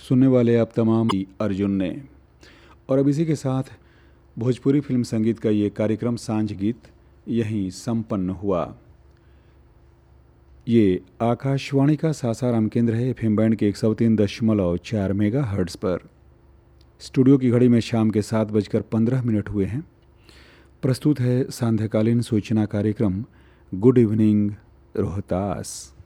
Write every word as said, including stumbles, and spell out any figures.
सुनने वाले आप तमाम अर्जुन ने। और अब इसी के साथ भोजपुरी फिल्म संगीत का ये कार्यक्रम सांझ गीत यहीं संपन्न हुआ। ये आकाशवाणी का सासाराम केंद्र है, एफएम बैंड के एक सौ तीन दशमलव चार मेगा हर्ट्ज़ पर। स्टूडियो की घड़ी में शाम के सात बजकर पंद्रह मिनट हुए हैं। प्रस्तुत है सांध्यकालीन सूचना कार्यक्रम गुड इवनिंग रोहतास।